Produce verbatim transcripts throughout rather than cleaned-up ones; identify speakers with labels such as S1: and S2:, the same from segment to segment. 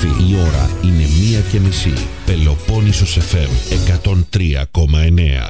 S1: επιστροφή. Η ώρα είναι μία και μισή. Πελοπόννησος εφ εμ εκατόν τρία κόμμα εννέα.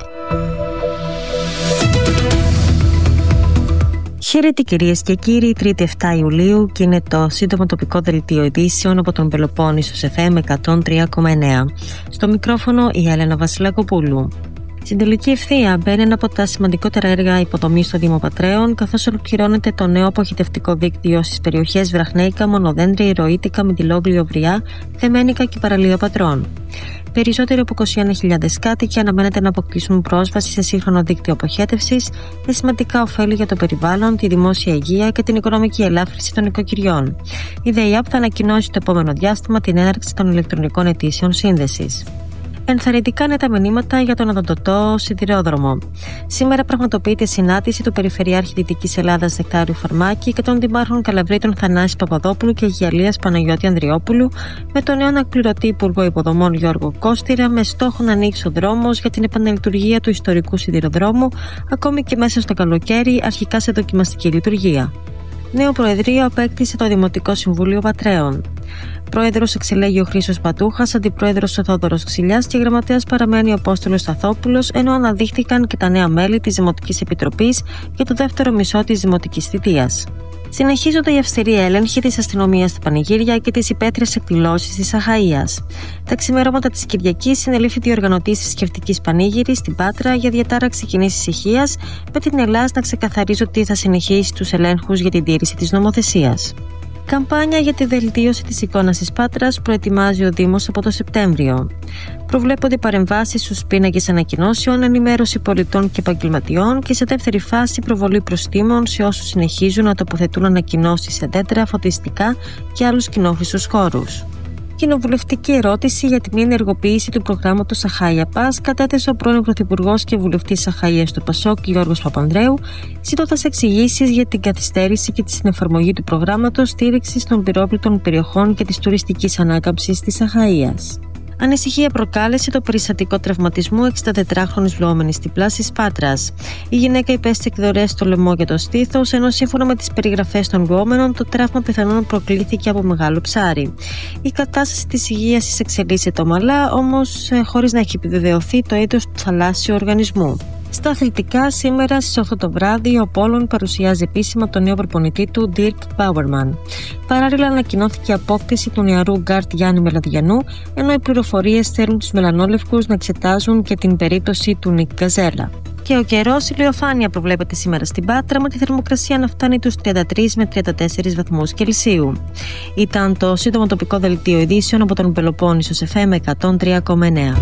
S2: Χαίρετε κυρίες και κύριοι, Τρίτη εφτά Ιουλίου και είναι το σύντομο τοπικό δελτίο ειδήσεων από τον Πελοπόννησος εφ εμ εκατόν τρία κόμμα εννέα. Στο μικρόφωνο η Έλενα Βασιλακοπούλου. Στην τελική ευθεία μπαίνει ένα από τα σημαντικότερα έργα υποδομής στο Δήμο Πατρέων, καθώς ολοκληρώνεται το νέο αποχετευτικό δίκτυο στις περιοχές Βραχνέικα, Μονοδέντρια, Ηρωίτικα, Μητυλόγλιο, Βριά, Θεμένικα και Παραλία Πατρών. Περισσότεροι από είκοσι ένα χιλιάδες κάτοικοι αναμένεται να αποκτήσουν πρόσβαση σε σύγχρονο δίκτυο αποχέτευσης, με σημαντικά ωφέλη για το περιβάλλον, τη δημόσια υγεία και την οικονομική ελάφρυνση των οικοκυριών. Η ΔΕΙΑΠ θα ανακοινώσει το επόμενο διάστημα την έναρξη των ηλεκτρονικών αιτήσεων σύνδεσης. Ενθαρρυντικά είναι τα μηνύματα για τον οδοντοτό σιδηρόδρομο. Σήμερα πραγματοποιείται συνάντηση του Περιφερειάρχη Δυτικής Ελλάδας Νεκτάριου Φαρμάκη και των Δημάρχων Καλαβρίτων Θανάση Παπαδόπουλου και Αγιαλίας Παναγιώτη Ανδριόπουλου, με τον νέο αναπληρωτή Υπουργό Υποδομών Γιώργο Κώστηρα, με στόχο να ανοίξει ο δρόμος για την επαναλειτουργία του ιστορικού σιδηροδρόμου, ακόμη και μέσα στο καλοκαίρι, αρχικά σε δοκιμαστική λειτουργία. Νέο Προεδρείο απέκτησε το Δημοτικό Συμβούλιο Πατρέων. Πρόεδρος εξελέγει ο Χρήστος Πατούχας, αντιπρόεδρος ο Θόδωρος Ξυλιάς και γραμματέας παραμένει ο Απόστολος Σταθόπουλος, ενώ αναδείχθηκαν και τα νέα μέλη της Δημοτικής Επιτροπής για το δεύτερο μισό της Δημοτικής θητείας. Συνεχίζονται οι αυστηροί έλεγχοι της αστυνομίας στα πανηγύρια και τις υπαίθριες εκδηλώσεις της Αχαΐας. Τα ξημερώματα της Κυριακής συνελήφθη διοργανωτής θρησκευτικής πανήγυρης στην Πάτρα για διατάραξη κοινής ησυχίας, με την Ελλάδα να ξεκαθαρίζει ότι θα συνεχίσει τους ελέγχους για την τήρηση της νομοθεσίας. Καμπάνια για τη βελτίωση της εικόνας της Πάτρας προετοιμάζει ο Δήμος από το Σεπτέμβριο. Προβλέπονται παρεμβάσεις στους πίνακες ανακοινώσεων, ενημέρωση πολιτών και επαγγελματιών και σε δεύτερη φάση προβολή προστίμων σε όσους συνεχίζουν να τοποθετούν ανακοινώσεις σε δέντρα, φωτιστικά και άλλους κοινόχρηστους χώρους. Κοινοβουλευτική ερώτηση για την ενεργοποίηση του προγράμματος Αχάΐα Πας κατέθεσε ο πρώην Πρωθυπουργός και βουλευτής Αχαΐας του Πασόκ Γιώργος Παπανδρέου, ζητώντας εξηγήσεις για την καθυστέρηση και τη συνεφαρμογή του προγράμματος στήριξης των πυρόπληκτων περιοχών και της τουριστικής ανάκαμψης της Αχαΐας. Ανησυχία προκάλεσε το περιστατικό τραυματισμού εξηντατετράχρονης βλοόμενης στην πλάση Πάτρας. Η γυναίκα υπέστη εκδορές στο λαιμό και το στήθος, ενώ σύμφωνα με τις περιγραφές των βλοόμενων, το τραύμα πιθανόν προκλήθηκε από μεγάλο ψάρι. Η κατάσταση της υγείας της εξελίσσεται ομαλά, όμως χωρίς να έχει επιβεβαιωθεί το είδος του θαλάσσιου οργανισμού. Στα αθλητικά, σήμερα στις οκτώ το βράδυ, ο Πόλων παρουσιάζει επίσημα τον νέο προπονητή του, Dirk Bauerman. Παράλληλα, ανακοινώθηκε η απόκτηση του νεαρού γκάρτ Γιάννη Μελαδιανού, ενώ οι πληροφορίες θέλουν τους μελανόλευκους να εξετάζουν και την περίπτωση του Νικ Γκαζέλα. Και ο καιρός, ηλιοφάνεια προβλέπεται σήμερα στην Πάτρα, με τη θερμοκρασία να φτάνει τους τριάντα τρεις με τριάντα τέσσερις βαθμούς Κελσίου. Ήταν το σύντομο τοπικό δελτίο ειδήσεων από τον Πελοπόννησος εφ εμ εκατόν τρία κόμμα εννέα.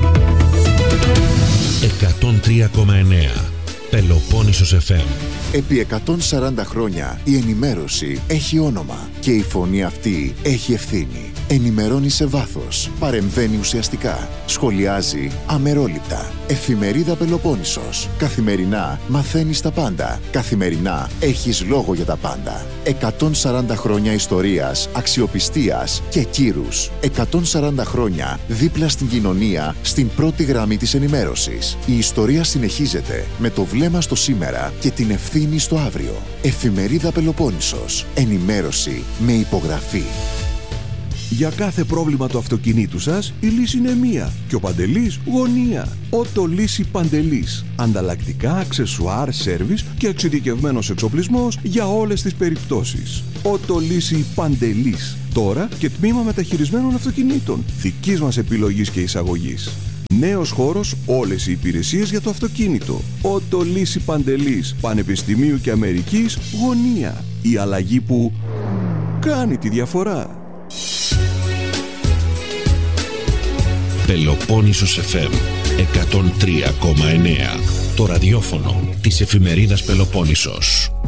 S1: εκατόν τρία κόμμα εννέα Πελοπόννησος εφ εμ.
S3: Επί εκατόν σαράντα χρόνια η ενημέρωση έχει όνομα και η φωνή αυτή έχει ευθύνη. Ενημερώνει σε βάθος, παρεμβαίνει ουσιαστικά, σχολιάζει αμερόληπτα. Εφημερίδα Πελοπόννησος. Καθημερινά μαθαίνεις τα πάντα. Καθημερινά έχεις λόγο για τα πάντα. εκατόν σαράντα χρόνια ιστορίας, αξιοπιστίας και κύρους. εκατόν σαράντα χρόνια δίπλα στην κοινωνία, στην πρώτη γραμμή της ενημέρωσης. Η ιστορία συνεχίζεται με το βλέμμα στο σήμερα και την ευθύνη στο αύριο. Εφημερίδα Πελοπόννησος. Ενημέρωση με υπογραφή.
S4: Για κάθε πρόβλημα του αυτοκινήτου σας, η λύση είναι μία και ο Παντελής γωνία. Ότο Λύση Παντελής. Ανταλλακτικά, αξεσουάρ, σέρβις και εξειδικευμένος εξοπλισμός για όλες τις περιπτώσεις. Ότο Λύση Παντελής. Τώρα και τμήμα μεταχειρισμένων αυτοκινήτων. Δικής μας επιλογής και εισαγωγής. Νέος χώρος, όλες οι υπηρεσίες για το αυτοκίνητο. Ότο Λύση Παντελής. Πανεπιστημίου και Αμερικής γωνία. Η αλλαγή που κάνει τη διαφορά.
S1: Πελοπόννησος εφ εμ εκατόν τρία κόμμα εννέα. Το ραδιόφωνο της εφημερίδας Πελοπόννησος.